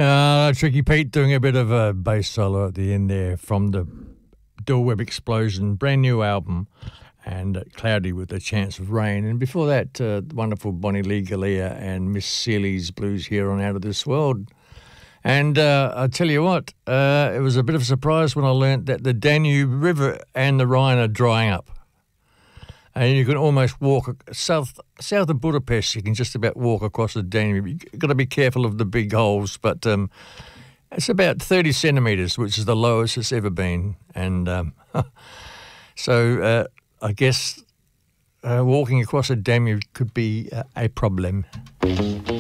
Tricky Pete doing a bit of a bass solo at the end there from the Bill Webb Explosion, brand new album, and Cloudy with a Chance of Rain. And before that, wonderful Bonnie Lee Galea and Miss Seeley's Blues Here on Out of This World. And I tell you what, it was a bit of a surprise when I learnt that the Danube River and the Rhine are drying up. And you can almost walk south of Budapest. You can just about walk across the Danube. You've got to be careful of the big holes, but it's about 30 centimetres, which is the lowest it's ever been. And so I guess walking across a Danube could be a problem.